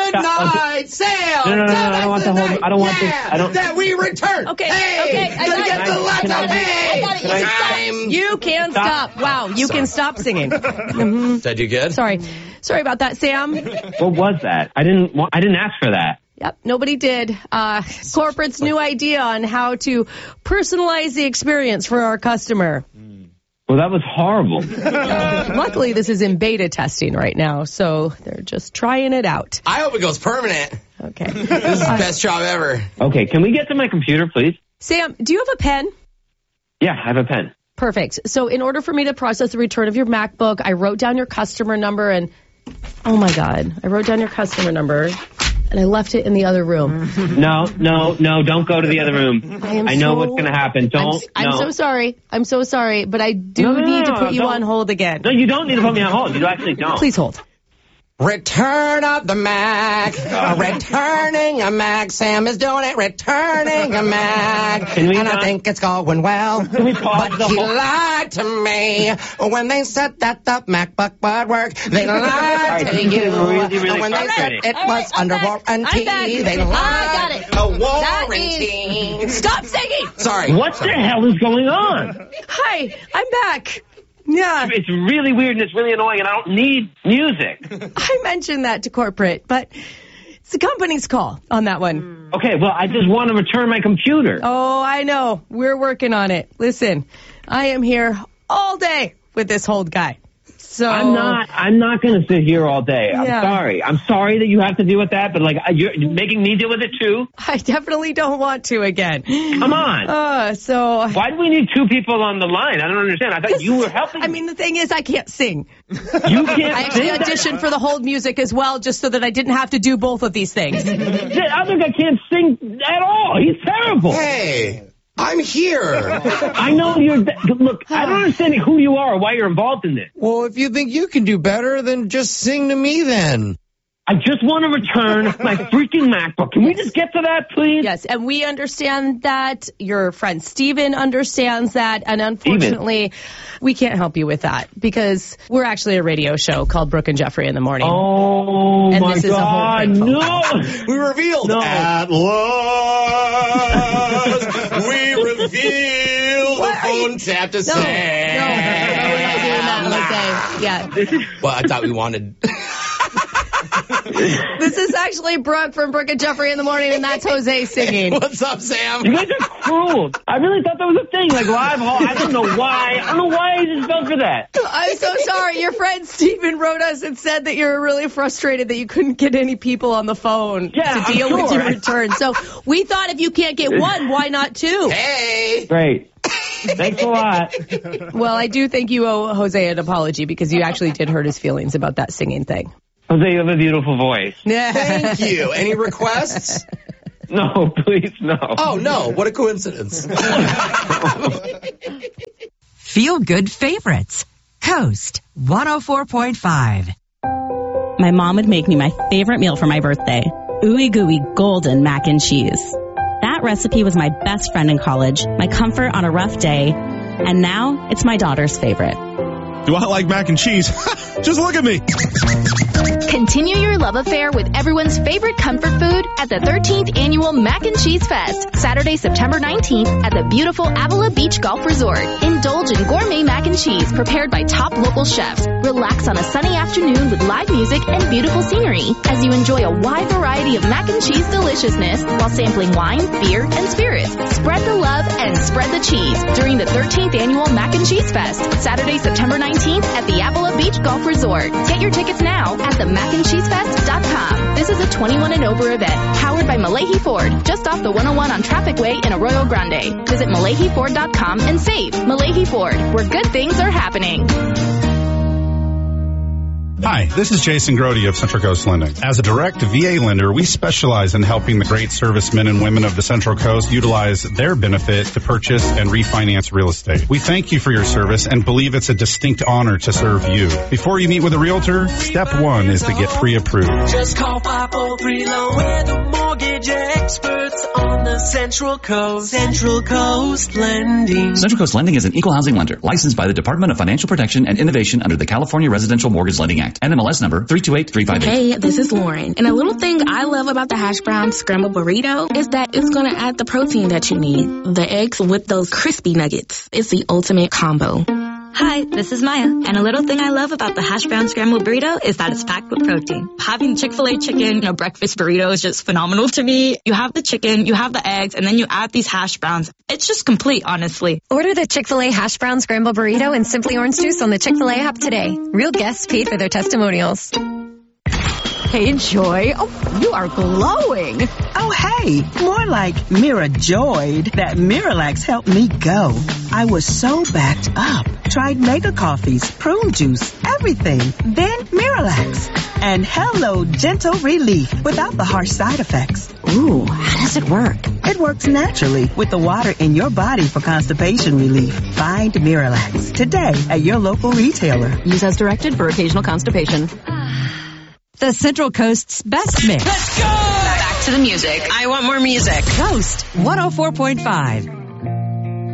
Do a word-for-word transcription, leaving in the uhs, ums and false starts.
Stop. night, Okay. Sam. No, no, no, no, I don't want the whole. Night. I don't want yeah, this. I don't. That we return. Okay, hey, okay, I gonna got get it. the laptop. Can I- Hey, I got it. You it's can time. You can stop. Stop. Wow, you can stop singing. Mm-hmm. Did you good? Sorry. Sorry about that, Sam. What was that? I didn't. Want, I didn't ask for that. Yep, nobody did. Uh, corporate's new idea on how to personalize the experience for our customer. Well, that was horrible. Luckily, this is in beta testing right now, so they're just trying it out. I hope it goes permanent. Okay. This is the best job ever. Okay, can we get to my computer, please? Sam, do you have a pen? Yeah, I have a pen. Perfect. So in order for me to process the return of your MacBook, I wrote down your customer number and, oh my God, I wrote down your customer number and I left it in the other room. No, no, no, don't go to the other room. I am I know so- what's going to happen. Don't. I'm, I'm no. so sorry. I'm so sorry, but I do No, no, need to no, put you don't. on hold again. No, you don't need to put me on hold. You actually don't. Please hold. Return of the Mac. Uh, returning a Mac. Sam is doing it. Returning a Mac. Can we and not- I think it's going well. Can we pause but the he whole- lied to me when they said that the MacBook would work. They lied right, to this is you. really, really And when they said frustrating. it All right, was under I'm back. warranty, I'm back. they lied. I got it. A That warranty. is- Stop singing! Sorry. What the hell is going on? Hi, I'm back. Yeah, It's really weird and it's really annoying, and I don't need music. I mentioned that to corporate, but it's the company's call on that one. Okay, well, I just want to return my computer. Oh, I know. We're working on it. Listen, I am here all day with this hold guy. So I'm not. I'm not going to sit here all day. I'm Yeah. sorry. I'm sorry that you have to deal with that, but like you're making me deal with it too. I definitely don't want to again. Come on. Uh, so Why do we need two people on the line? I don't understand. I thought you were helping. I mean, the thing is, I can't sing. you can't. I actually sing that? auditioned for the hold music as well, just so that I didn't have to do both of these things. The other guy can't sing at all. He's terrible. Hey, I'm here. I know you're. Look, I don't understand who you are or why you're involved in this. Well, if you think you can do better, then just sing to me then. I just want to return my freaking MacBook. Can we just get to that, please? Yes, and we understand that. Your friend Steven understands that. And unfortunately, we can't help you with that because we're actually a radio show called Brooke and Jeffrey in the Morning. Oh, And my this is a whole God. thing, No. We revealed No. at last. We revealed the What are you- phone tap to No, say. no, no, we're not doing that, Jose. Yeah. Well, I thought we wanted. This is actually Brooke from Brooke and Jeffrey in the Morning, and that's Jose singing. What's up, Sam? You guys are cruel. I really thought that was a thing, like live hall. I don't know why. I don't know why I just fell for that. I'm so sorry. Your friend Steven wrote us and said that you're really frustrated that you couldn't get any people on the phone Yeah, to deal I'm with sure. your return. So we thought if you can't get one, why not two? Hey. Great. Thanks a lot. Well, I do think you owe Jose an apology because you actually did hurt his feelings about that singing thing. Jose, you have a beautiful voice. Thank you. Any requests? No, please, no. Oh, no. What a coincidence. Feel Good Favorites. Coast one oh four point five. My mom would make me my favorite meal for my birthday, ooey gooey golden mac and cheese. That recipe was my best friend in college, my comfort on a rough day, and now it's my daughter's favorite. Do I like mac and cheese? Just look at me. Continue your love affair with everyone's favorite comfort food at the thirteenth Annual Mac and Cheese Fest, Saturday, September nineteenth at the beautiful Avila Beach Golf Resort. Indulge in gourmet mac and cheese prepared by top local chefs. Relax on a sunny afternoon with live music and beautiful scenery as you enjoy a wide variety of mac and cheese deliciousness while sampling wine, beer, and spirits. Spread the love and spread the cheese during the thirteenth Annual Mac and Cheese Fest, Saturday, September nineteenth at the Avila Beach Golf Resort. Get your tickets now at the mac and cheese fest dot com. This is a twenty-one and over event powered by Malahi Ford, just off the one oh one on Traffic Way in Arroyo Grande. Visit Malahi Ford dot com and save. Malahi Ford, where good things are happening. Hi, this is Jason Grody of Central Coast Lending. As a direct V A lender, we specialize in helping the great servicemen and women of the Central Coast utilize their benefit to purchase and refinance real estate. We thank you for your service and believe it's a distinct honor to serve you. Before you meet with a realtor, step one is to get pre-approved. Just call five oh three loan. We're the mortgage experts on the Central Coast. Central Coast Lending. Central Coast Lending is an equal housing lender licensed by the Department of Financial Protection and Innovation under the California Residential Mortgage Lending Act. N M L S number three two eight three five eight. Hey, this is Lauren. And a little thing I love about the hash brown scrambled burrito is that it's going to add the protein that you need. The eggs with those crispy nuggets. It's the ultimate combo. Hi, this is Maya. And a little thing I love about the hash brown scrambled burrito is that it's packed with protein. Having Chick-fil-A chicken, you know, breakfast burrito is just phenomenal to me. You have the chicken, you have the eggs, and then you add these hash browns. It's just complete, honestly. Order the Chick-fil-A hash brown scrambled burrito and Simply Orange Juice on the Chick-fil-A app today. Real guests paid for their testimonials. Hey, Joy. Oh, you are glowing. Oh, hey. More like Mira joyed that Miralax helped me go. I was so backed up. Tried mega coffees, prune juice, everything. Then Miralax. And hello, gentle relief without the harsh side effects. Ooh, how does it work? It works naturally with the water in your body for constipation relief. Find Miralax today at your local retailer. Use as directed for occasional constipation. The Central Coast's best mix. Let's go! Back to the music. I want more music. Coast one oh four point five.